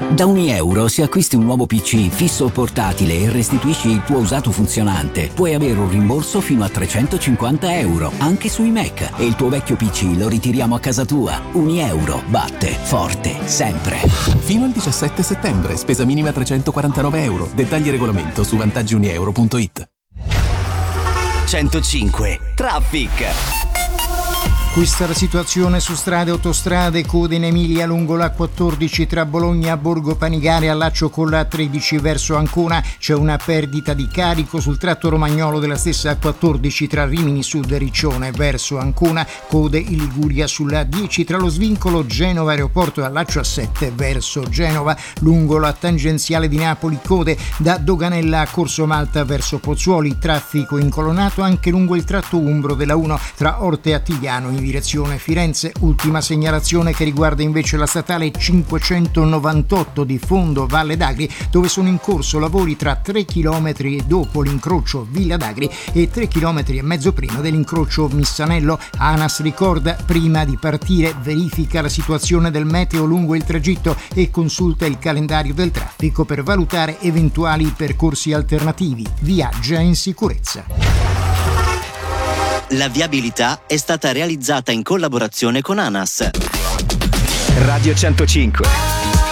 Da €1 se acquisti un nuovo PC fisso o portatile e restituisci il tuo usato funzionante, puoi avere un rimborso fino a €350, anche sui Mac, e il tuo vecchio PC lo ritiriamo a casa tua. €1 batte forte sempre. Fino al 17 settembre, spesa minima €349. Dettagli e regolamento su vantaggiunieuro.it. 105 Traffic. Questa è la situazione su strade e autostrade. Code in Emilia lungo la 14 tra Bologna e Borgo Panigale, allaccio con la 13 verso Ancona. C'è una perdita di carico sul tratto romagnolo della stessa A14 tra Rimini Sud e Riccione verso Ancona. Code in Liguria sulla 10 tra lo svincolo Genova Aeroporto e allaccio a 7 verso Genova. Lungo la tangenziale di Napoli code da Doganella a Corso Malta verso Pozzuoli. Traffico incolonato anche lungo il tratto umbro della 1 tra Orte e Attigliano in direzione Firenze. Ultima segnalazione che riguarda invece la statale 598 di Fondo Valle d'Agri, dove sono in corso lavori tra 3 km dopo l'incrocio Villa d'Agri e 3 km e mezzo prima dell'incrocio Missanello. ANAS ricorda: prima di partire verifica la situazione del meteo lungo il tragitto e consulta il calendario del traffico per valutare eventuali percorsi alternativi. Viaggia in sicurezza. La viabilità è stata realizzata in collaborazione con ANAS. Radio 105.